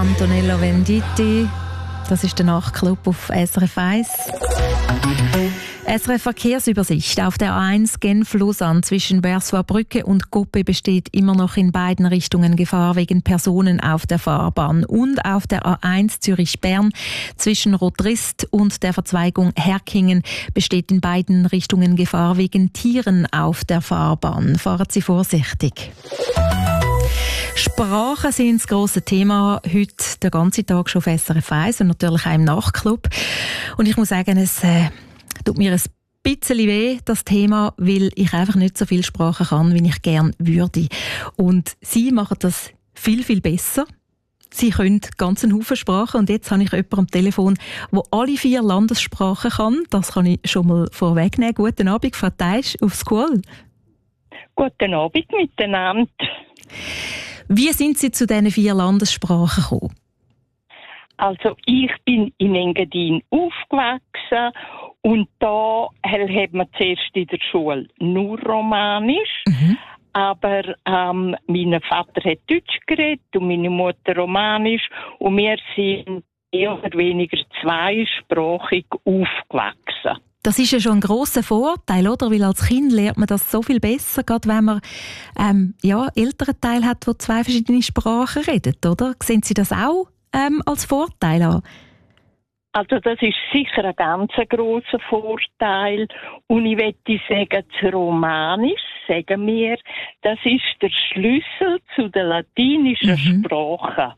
Antonello Venditti. Das ist der Nachtclub auf SRF 1. SRF Verkehrsübersicht. Auf der A1 Genf-Lausanne zwischen Bersois-Brücke und Coppe besteht immer noch in beiden Richtungen Gefahr wegen Personen auf der Fahrbahn. Und auf der A1 Zürich-Bern zwischen Rotrist und der Verzweigung Herkingen besteht in beiden Richtungen Gefahr wegen Tieren auf der Fahrbahn. Fahren Sie vorsichtig. Sprachen sind das grosse Thema heute den ganzen Tag schon auf SRF 1 und natürlich auch im Nachtclub. Und ich muss sagen, es tut mir ein bisschen weh, das Thema, weil ich einfach nicht so viel Sprachen kann, wie ich gerne würde. Und Sie machen das viel, viel besser. Sie können ganz einen Haufen Sprachen und jetzt habe ich jemanden am Telefon, der alle 4 Landessprachen kann. Das kann ich schon mal vorwegnehmen. Guten Abend, Frau Teisch, auf School. Guten Abend miteinander. Wie sind Sie zu diesen 4 Landessprachen gekommen? Also ich bin in Engadin aufgewachsen und da hat man zuerst in der Schule nur Romanisch. Aber mein Vater hat Deutsch geredet und meine Mutter Romanisch und wir sind eher oder weniger zweisprachig aufgewachsen. Das ist ja schon ein grosser Vorteil, oder? Weil als Kind lernt man das so viel besser, gerade wenn man Elternteil hat, die 2 verschiedene Sprachen redet, oder? Sehen Sie das auch als Vorteil an? Also das ist sicher ein ganz grosser Vorteil. Und ich möchte sagen, das Romanisch, sagen wir, das ist der Schlüssel zu der latinischen Sprache.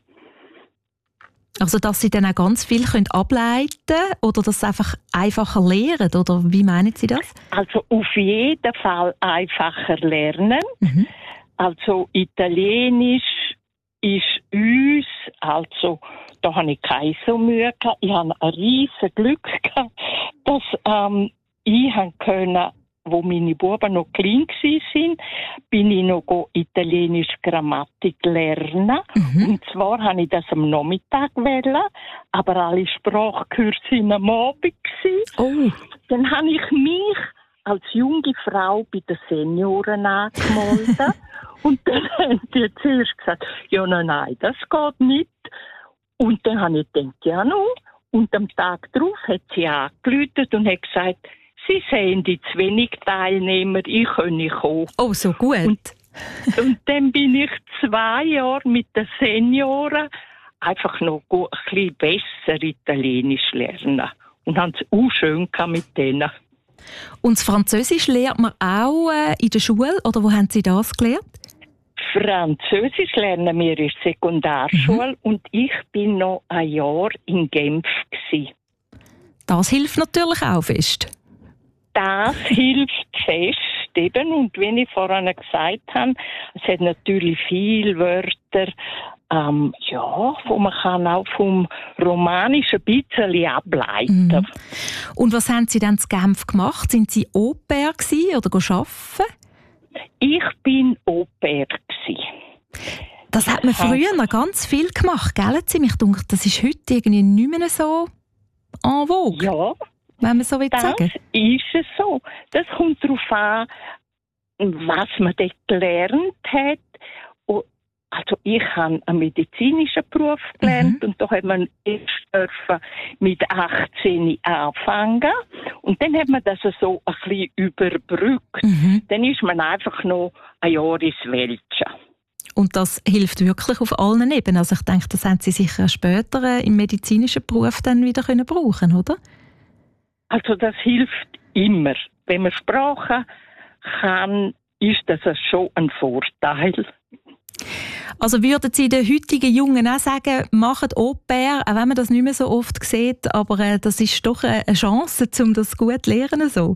Also, dass Sie dann auch ganz viel ableiten können oder das einfach einfacher lernen? Oder wie meinen Sie das? Also, auf jeden Fall einfacher lernen. Also, Italienisch ist uns, also, da habe ich keine so Mühe gehabt. Ich habe ein riesiges Glück gehabt, dass ich können, wo meine Buben noch klein waren, bin ich noch italienisch Grammatik lernen. Und zwar habe ich das am Nachmittag wollen, aber alle Sprachkurse waren am Abend. Dann habe ich mich als junge Frau bei den Senioren angemeldet. Und dann haben die zuerst gesagt, ja, nein, das geht nicht. Und dann habe ich gedacht, ja, no. Und am Tag darauf hat sie angerufen und hat gesagt, Sie sehen die zu wenig Teilnehmer, ich kann nicht kommen. Oh, so gut. Und dann bin ich 2 Jahre mit den Senioren einfach noch ein bisschen besser Italienisch lernen. Und haben es auch schön mit denen. Und das Französisch lernt man auch in der Schule? Oder wo haben Sie das gelernt? Französisch lernen wir in der Sekundarschule und ich bin noch ein Jahr in Genf gewesen. Das hilft natürlich auch fest. Das hilft fest, eben. Und wie ich vorhin gesagt habe, es hat natürlich viele Wörter, wo man kann auch vom Romanischen ein bisschen ableiten. Und was haben Sie dann in Genf gemacht? Sind Sie Au-pair oder arbeiten? Ich bin Au-pair. Das hat man früher noch ganz viel gemacht, gell? Ich denke, das ist heute irgendwie nicht mehr so en vogue. Ja. Wenn man so will sagen. Das ist es so. Das kommt darauf an, was man dort gelernt hat. Also ich habe einen medizinischen Beruf gelernt und da hat man erst mit 18 anfangen. Und dann hat man das so ein bisschen überbrückt. Dann ist man einfach noch ein Jahr ins Weltsche. Und das hilft wirklich auf allen Ebenen. Also ich denke, das haben Sie sicher später im medizinischen Beruf dann wieder brauchen können, oder? Also das hilft immer. Wenn man Sprachen kann, ist das schon ein Vorteil. Also würden Sie den heutigen Jungen auch sagen, macht Au-pair, auch wenn man das nicht mehr so oft sieht, aber das ist doch eine Chance, um das gut zu lernen? So?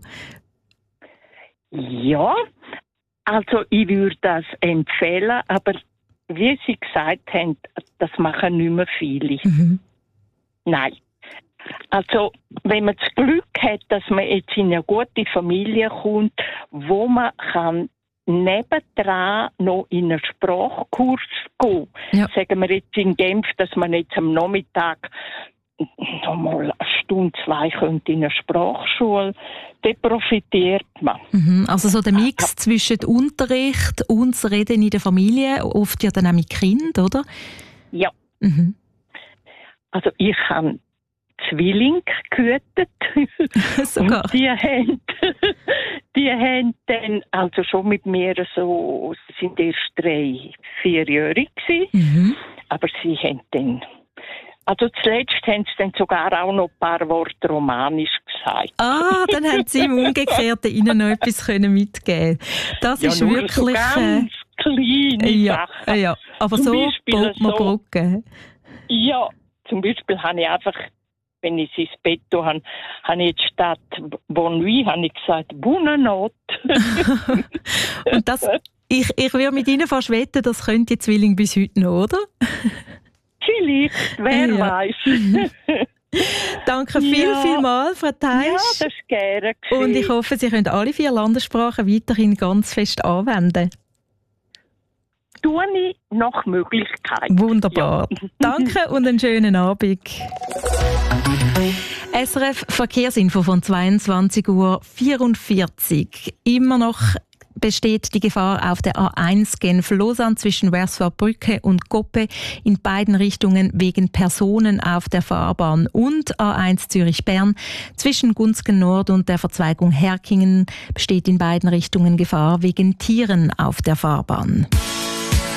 Ja, also ich würde das empfehlen, aber wie Sie gesagt haben, das machen nicht mehr viele. Nein. Also, wenn man das Glück hat, dass man jetzt in eine gute Familie kommt, wo man kann nebendran noch in einen Sprachkurs gehen. Ja. Sagen wir jetzt in Genf, dass man jetzt am Nachmittag noch mal eine Stunde, 2 könnte in einer Sprachschule, dann profitiert man. Also so der Mix zwischen Unterricht und das Reden in der Familie, oft ja dann auch mit Kind, oder? Ja. Also ich habe Zwillinge gehütet. Sogar. Und die haben dann also schon mit mir so, sie sind erst 3-4-jährig gewesen, aber sie haben dann, also zuletzt haben sie dann sogar auch noch ein paar Worte romanisch gesagt. Ah, dann haben Sie im Umgekehrten Ihnen noch etwas mitgeben. Das ist nur wirklich... so ganz kleine Sachen. Ja, aber Zum so Beispiel baut man so- Brücken. Ja, zum Beispiel habe ich einfach, wenn ich ins Bett habe, habe ich statt Bonne nuit, habe ich gesagt, Bonne Notte. Und das, ich würde mit Ihnen fast wetten, das können die Zwillinge bis heute noch, oder? Vielleicht, wer Ja. weiß. Danke Ja. vielmals, Frau Theisch. Ja, das ist gerne gewesen. Und ich hoffe, Sie können alle 4 Landessprachen weiterhin ganz fest anwenden. Tue ich nach Möglichkeit. Wunderbar. Ja. Danke und einen schönen Abend. SRF Verkehrsinfo von 22:44 Uhr. Immer noch besteht die Gefahr auf der A1 Genf-Lausanne zwischen Werswar-Brücke und Goppe in beiden Richtungen wegen Personen auf der Fahrbahn und A1 Zürich-Bern zwischen Gunzgen Nord und der Verzweigung Herkingen besteht in beiden Richtungen Gefahr wegen Tieren auf der Fahrbahn.